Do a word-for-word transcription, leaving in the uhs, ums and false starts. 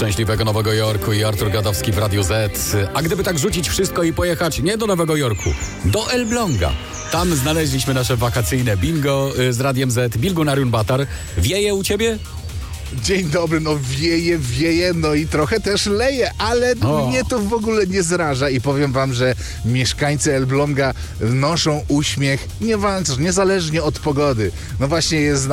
szczęśliwego Nowego Jorku i Artur Gadowski w Radiu Z. A gdyby tak rzucić wszystko i pojechać nie do Nowego Jorku, do Elbląga. Tam znaleźliśmy nasze wakacyjne bingo z Radiem Z. Bilgunarium Batar. Wieje u ciebie? Dzień dobry, no wieje, wieje, no i trochę też leje, ale O. mnie to w ogóle nie zraża i powiem wam, że mieszkańcy Elbląga noszą uśmiech nieważne, niezależnie od pogody. No właśnie jest